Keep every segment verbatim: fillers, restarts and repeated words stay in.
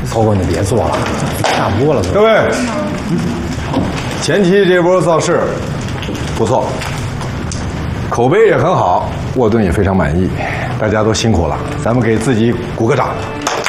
凑合你别做了，差不多了。 各位，前期这波造势不错，口碑也很好，沃顿也非常满意，大家都辛苦了，咱们给自己鼓个掌。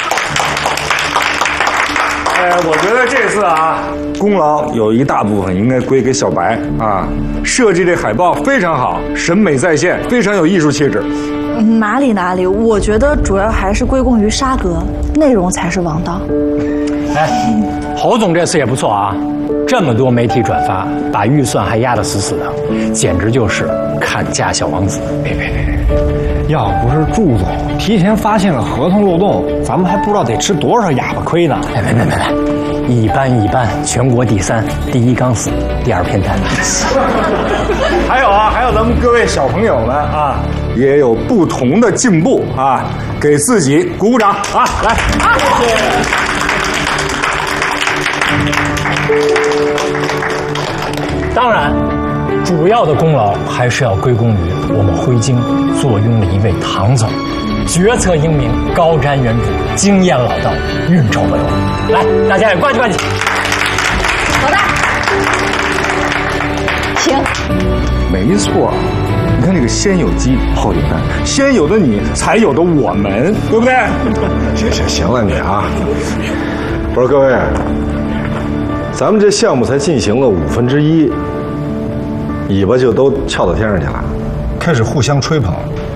哎，我觉得这次啊，功劳有一大部分应该归给小白啊，设计这海报非常好，审美在线，非常有艺术气质。 哪里哪里，我觉得主要还是归功于沙哥，内容才是王道。 哎，侯总这次也不错啊，这么多媒体转发，把预算还压得死死的，简直就是看家小王子。 别别别别，要不是祝总提前发现了合同漏洞，咱们还不知道得吃多少哑巴亏呢。 别别别别别，一般一般，全国第三，第一刚死，第二偏瘫。 还有啊，还有咱们各位小朋友们啊，也有不同的进步啊，给自己鼓鼓掌啊！来，啊、谢谢。 当然，主要的功劳还是要归功于我们辉京坐拥了一位唐总，决策英明，高瞻远瞩，经验老道，运筹帷幄。来，大家也呱唧呱唧。 老大，停。 没错，你看这个先有鸡后有蛋，先有的你，才有的我们，对不对？ 行行行了你啊！不是各位，咱们这项目才进行了五分之一，尾巴就都翘到天上去了，开始互相吹捧。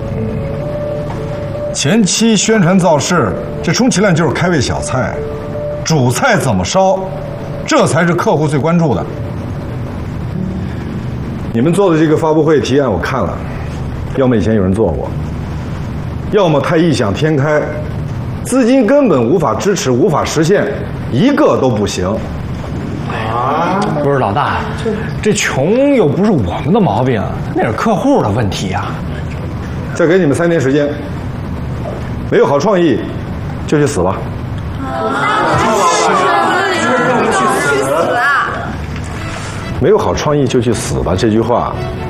前期宣传造势，这充其量就是开胃小菜，主菜怎么烧，这才是客户最关注的。你们做的这个发布会提案我看了，要么以前有人做过，要么太异想天开，资金根本无法支持，无法实现，一个都不行。 啊，不是老大，这穷又不是我们的毛病，那是客户的问题呀。 再给你们三天时间，没有好创意就去死吧。没有好创意就去死吧，这句话